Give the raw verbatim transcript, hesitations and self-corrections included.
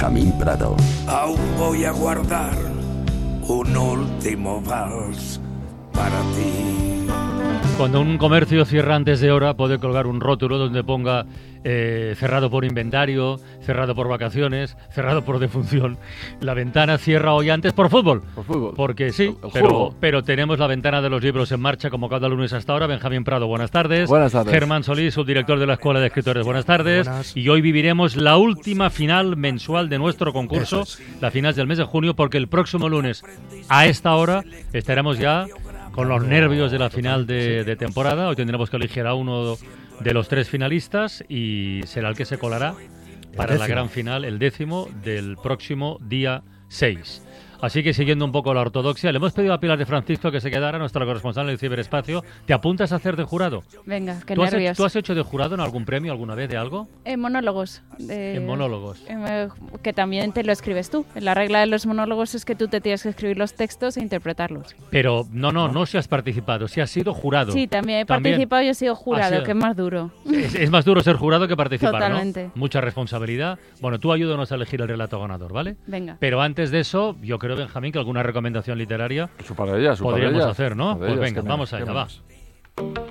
Benjamín Prado. Aún voy a guardar un último vals para ti. Cuando un comercio cierra antes de hora, puede colgar un rótulo donde ponga eh, cerrado por inventario, cerrado por vacaciones, cerrado por defunción. La ventana cierra hoy antes por fútbol. Por fútbol. Porque sí, El, el pero, pero tenemos la ventana de los libros en marcha como cada lunes hasta ahora. Benjamín Prado, buenas tardes. Buenas tardes. Germán Solís, subdirector de la Escuela de Escritores, buenas tardes. Buenas. Y hoy viviremos la última final mensual de nuestro concurso, la final del mes de junio, porque el próximo lunes a esta hora estaremos ya con los nervios de la final de, de temporada. Hoy tendremos que elegir a uno de los tres finalistas y será el que se colará para la gran final, el décimo del próximo día seis. Así que, siguiendo un poco la ortodoxia, le hemos pedido a Pilar de Francisco que se quedara, nuestra corresponsal en el ciberespacio. ¿Te apuntas a hacer de jurado? Venga, qué ¿Tú has, nervios. hecho, ¿Tú has hecho de jurado en algún premio alguna vez de algo? En monólogos. De... En monólogos. Eh, que también te lo escribes tú. La regla de los monólogos es que tú te tienes que escribir los textos e interpretarlos. Pero no, no, no si has participado, si has sido jurado. Sí, también he También. participado y he sido jurado, sido. que es más duro. Es, es más duro ser jurado que participar, Totalmente. ¿no? Mucha responsabilidad. Bueno, tú ayúdanos a elegir el relato ganador, ¿vale? Venga. Pero antes de eso, yo creo, Benjamín, que alguna recomendación literaria Su para ella, su podríamos para ella. hacer, ¿no? Para Pues ellas, venga, ¿qué vamos más? allá, ¿Qué va. más?